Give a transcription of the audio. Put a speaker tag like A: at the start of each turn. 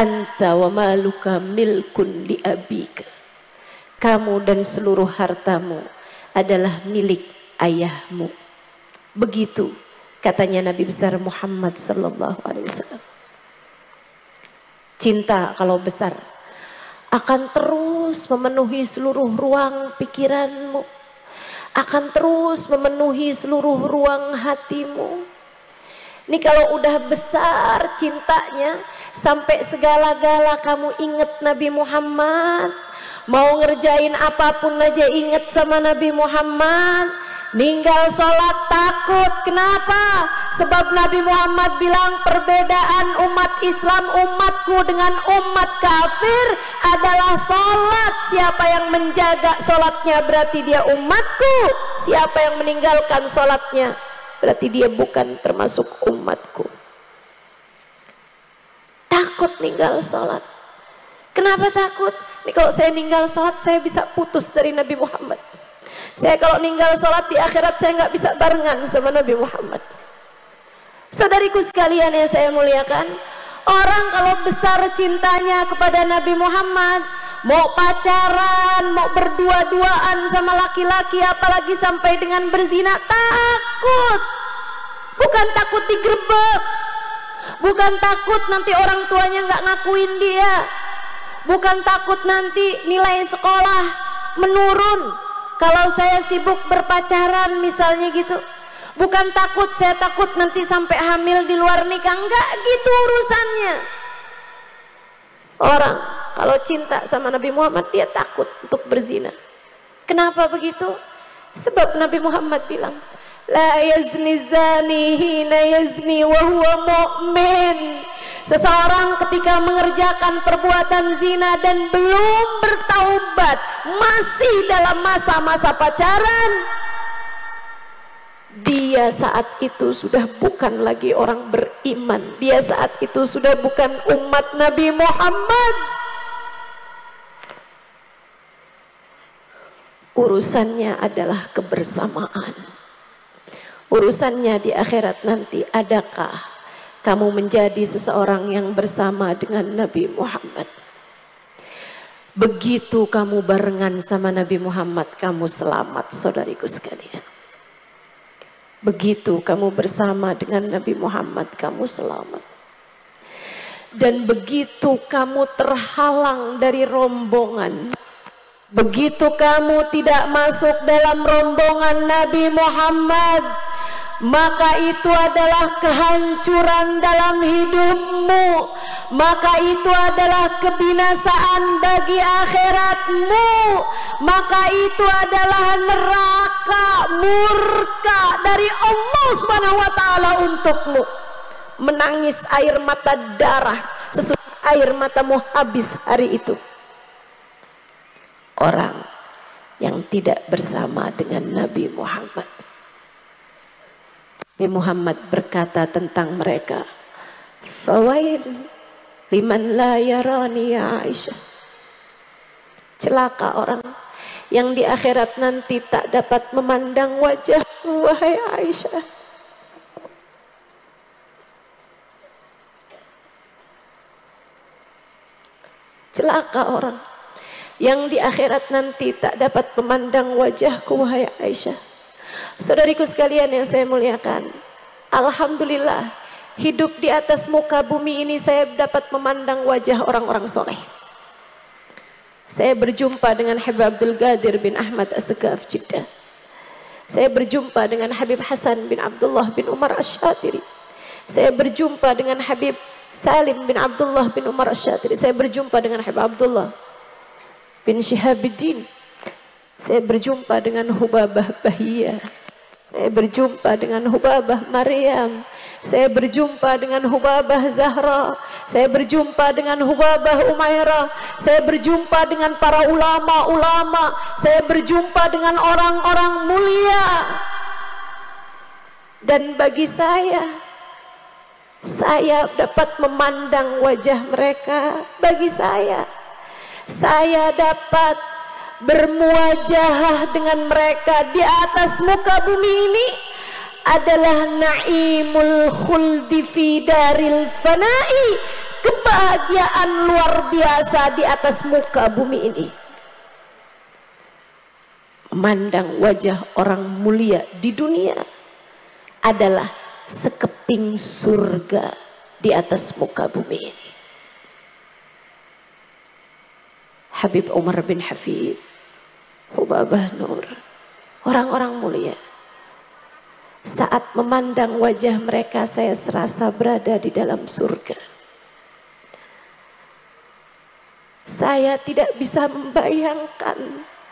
A: anta wa maluka milkun li abika. Kamu dan seluruh hartamu adalah milik ayahmu. Begitu katanya Nabi besar Muhammad sallallahu alaihi wasallam. Cinta kalau besar akan terus memenuhi seluruh ruang pikiranmu, akan terus memenuhi seluruh ruang hatimu. Ini kalau udah besar cintanya, sampai segala-gala kamu ingat Nabi Muhammad, mau ngerjain apapun aja ingat sama Nabi Muhammad. Ninggal sholat takut. Kenapa? Sebab Nabi Muhammad bilang perbedaan umat Islam umatku dengan umat kafir adalah sholat. Siapa yang menjaga sholatnya berarti dia umatku. Siapa yang meninggalkan sholatnya berarti dia bukan termasuk umatku. Takut ninggal sholat. Kenapa takut? Ini kalau saya ninggal sholat saya bisa putus dari Nabi Muhammad. Saya kalau ninggal sholat di akhirat saya nggak bisa barengan sama Nabi Muhammad. Saudariku sekalian yang saya muliakan, orang kalau besar cintanya kepada Nabi Muhammad, mau pacaran, mau berdua-duaan sama laki-laki, apalagi sampai dengan berzina, takut. Bukan takut digerebek, bukan takut nanti orang tuanya nggak ngakuin dia, bukan takut nanti nilai sekolah menurun kalau saya sibuk berpacaran misalnya gitu. Bukan takut, saya takut nanti sampai hamil di luar nikah. Enggak gitu urusannya. Orang kalau cinta sama Nabi Muhammad dia takut untuk berzina. Kenapa begitu? Sebab Nabi Muhammad bilang, la yazni zani hina yazni wa huwa mu'min. Seseorang ketika mengerjakan perbuatan zina dan belum bertaubat, masih dalam masa-masa pacaran, dia saat itu sudah bukan lagi orang beriman. Dia saat itu sudah bukan umat Nabi Muhammad. Urusannya adalah kebersamaan. Urusannya di akhirat nanti, adakah kamu menjadi seseorang yang bersama dengan Nabi Muhammad? Begitu kamu barengan sama Nabi Muhammad, kamu selamat, saudariku sekalian. Begitu kamu bersama dengan Nabi Muhammad, kamu selamat. Dan begitu kamu terhalang dari rombongan, begitu kamu tidak masuk dalam rombongan Nabi Muhammad, maka itu adalah kehancuran dalam hidupmu, maka itu adalah kebinasaan bagi akhiratmu, maka itu adalah neraka murka dari Allah Subhanahu wa taala untukmu. Menangis air mata darah sesudah air matamu habis hari itu. Orang yang tidak bersama dengan Nabi Muhammad. Nabi Muhammad berkata tentang mereka, fawail liman la yarani ya Aisyah. Celaka orang yang di akhirat nanti tak dapat memandang wajahmu, wahai Aisyah. Celaka orang yang di akhirat nanti tak dapat memandang wajahku, wahai Aisyah. Saudariku sekalian yang saya muliakan, alhamdulillah hidup di atas muka bumi ini saya dapat memandang wajah orang-orang soleh. Saya berjumpa dengan Habib Abdul Qadir bin Ahmad As-Segaf Jeddah. Saya berjumpa dengan Habib Hasan bin Abdullah bin Umar Asy-Syatiri. Saya berjumpa dengan Habib Salim bin Abdullah bin Umar Asy-Syatiri. Saya berjumpa dengan Habib Abdullah bin Syihabuddin. Saya berjumpa dengan Hubabah Bahiyah. Saya berjumpa dengan Hubabah Maryam. Saya berjumpa dengan Hubabah Zahra. Saya berjumpa dengan Hubabah Umairah. Saya berjumpa dengan para ulama-ulama. Saya berjumpa dengan orang-orang mulia. Dan bagi saya dapat memandang wajah mereka. Bagi saya dapat bermuajahah dengan mereka di atas muka bumi ini adalah naimul khuldi fi daril fana'i, kebahagiaan luar biasa di atas muka bumi ini. Memandang wajah orang mulia di dunia adalah sekeping surga di atas muka bumi ini. Habib Umar bin Hafid, Hubabah Nur, orang-orang mulia. Saat memandang wajah mereka, saya serasa berada di dalam surga. Saya tidak bisa membayangkan